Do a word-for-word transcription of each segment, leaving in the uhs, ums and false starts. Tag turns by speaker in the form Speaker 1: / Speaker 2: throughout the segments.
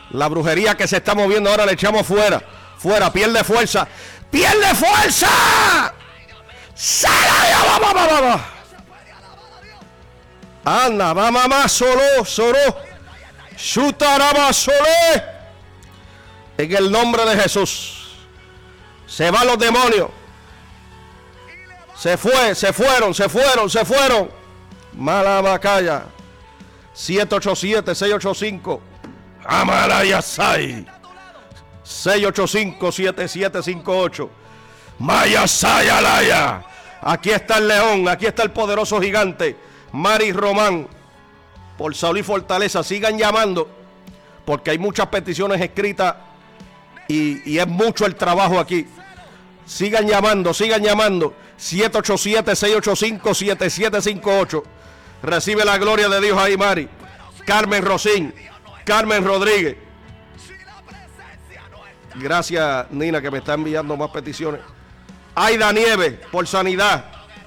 Speaker 1: La brujería que se está moviendo ahora la echamos fuera. Fuera, pierde fuerza. ¡Pierde fuerza! ¡Sala! ¡Va, va, va, va! Anda, va, mamá, solo, solo. Chutaraba, solo. En el nombre de Jesús. Se van los demonios. Se fue, se fueron, se fueron, se fueron. Malabacaya. siete ocho siete, seis ocho cinco. Amalayasai. seis ocho cinco, siete siete cinco ocho. Mayasai Alaya. Aquí está el león, aquí está el poderoso gigante. Mari Román. Por salud y fortaleza, sigan llamando. Porque hay muchas peticiones escritas. Y, y es mucho el trabajo aquí. Sigan llamando, sigan llamando. siete ocho siete, seis ocho cinco, siete siete cinco ocho. Recibe la gloria de Dios ahí, Mari. Carmen Rosín. Carmen Rodríguez. Gracias, Nina, que me está enviando más peticiones. Aida Nieves, por sanidad.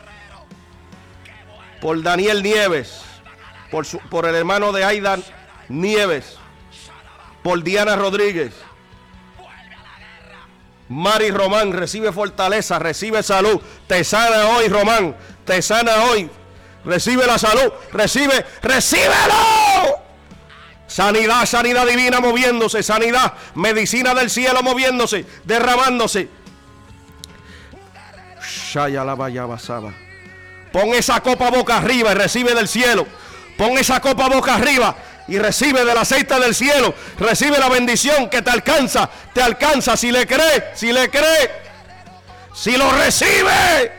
Speaker 1: Por Daniel Nieves. Por, su, por el hermano de Aida Nieves. Por Diana Rodríguez. Mari Román, recibe fortaleza, recibe salud. Te sana hoy, Román. Te sana hoy. Recibe la salud. Recibe, ¡recíbelo! Sanidad, sanidad divina moviéndose. Sanidad, medicina del cielo moviéndose, derramándose. Pon esa copa boca arriba y recibe del cielo. Pon esa copa boca arriba y recibe del aceite del cielo. Recibe la bendición que te alcanza. Te alcanza si le cree. Si le cree. Si lo recibe.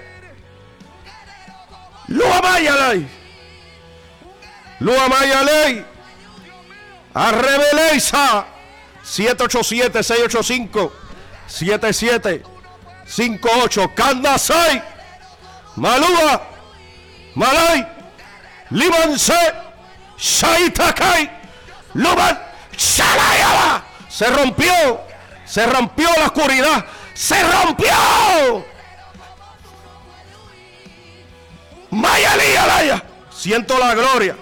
Speaker 1: Lo amayalay. Lo amayalay. Arrebeleisa. siete ocho siete, seis ocho cinco, siete siete cinco ocho. Kandasai. Malúa. Malay. Limanse. Shaitakai. Luban. Shalayaba. Se rompió. Se rompió la oscuridad. Se rompió. Mayali Alaya. Siento la gloria.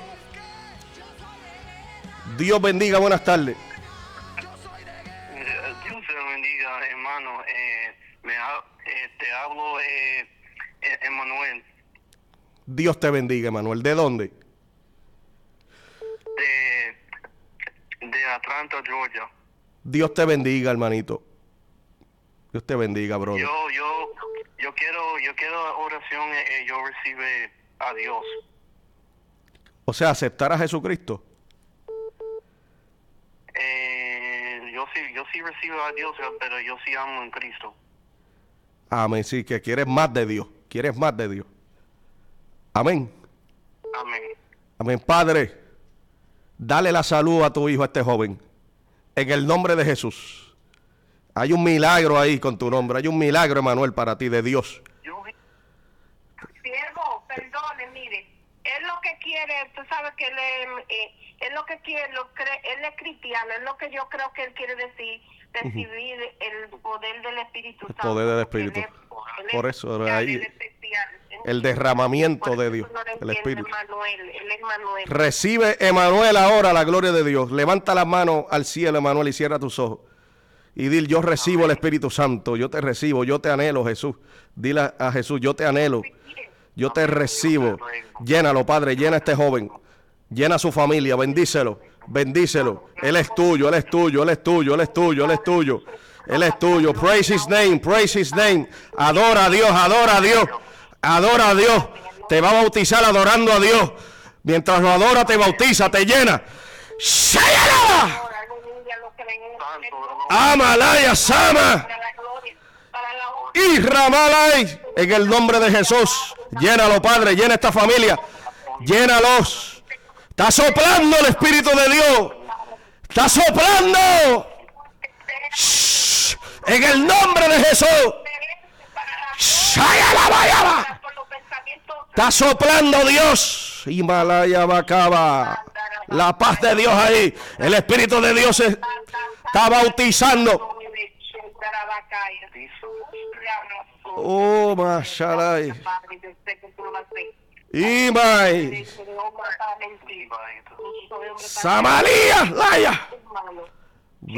Speaker 1: Dios bendiga, buenas tardes.
Speaker 2: Dios te bendiga, hermano. Eh, me ha, eh, te hablo, eh, Emanuel.
Speaker 1: Dios te bendiga, Emanuel. ¿De dónde?
Speaker 2: De, de Atlanta, Georgia.
Speaker 1: Dios te bendiga, hermanito. Dios te bendiga, brother.
Speaker 2: Yo, yo, yo quiero, yo quiero oración. Eh, yo recibe a Dios.
Speaker 1: O sea, aceptar a Jesucristo.
Speaker 2: Eh, yo sí, yo sí recibo a Dios, pero yo sí amo en Cristo.
Speaker 1: Amén, sí, que quieres más de Dios. Quieres más de Dios. Amén.
Speaker 2: Amén.
Speaker 1: Amén, Padre. Dale la salud a tu hijo, a este joven. En el nombre de Jesús. Hay un milagro ahí con tu nombre. Hay un milagro, Emanuel, para ti, de Dios.
Speaker 3: Siervo, perdone, mire. Él lo que quiere, tú sabes que él es, eh, él lo que quiere, lo cree, él es cristiano. Es lo que yo creo que él quiere decir, recibir uh-huh. el poder del Espíritu Santo.
Speaker 1: El poder del Espíritu.
Speaker 3: Él es, él
Speaker 1: Por
Speaker 3: es
Speaker 1: eso, ahí,
Speaker 3: él es especial.
Speaker 1: el derramamiento
Speaker 3: Por
Speaker 1: de
Speaker 3: eso
Speaker 1: Dios,
Speaker 3: no
Speaker 1: el Espíritu.
Speaker 3: Emanuel, él es Emanuel.
Speaker 1: Recibe, Emanuel, ahora la gloria de Dios. Levanta las manos al cielo, Emanuel, y cierra tus ojos. Y dile, yo recibo el Espíritu Santo, yo te recibo, yo te anhelo, Jesús. Dile a Jesús, yo te anhelo, yo te recibo. Llénalo, Padre, llena a este joven, llena a su familia, bendícelo, bendícelo. Él es tuyo, Él es tuyo, Él es tuyo, Él es tuyo, Él es tuyo. Él es tuyo. Praise His name, praise His name. Adora a Dios, adora a Dios, adora a Dios. Te va a bautizar adorando a Dios. Mientras lo adora, te bautiza, te llena. ¡Shayala! Amalaya Sama y Ramalay, en el nombre de Jesús. Llénalo, Padre, llena esta familia, llénalos. Está soplando el Espíritu de Dios, está soplando. Shh, en el nombre de Jesús. Está soplando Dios. Himalaya Bacaba. La paz de Dios ahí. El Espíritu de Dios es está bautizando. Oh, mashallah. Imai. Samaria, Laya.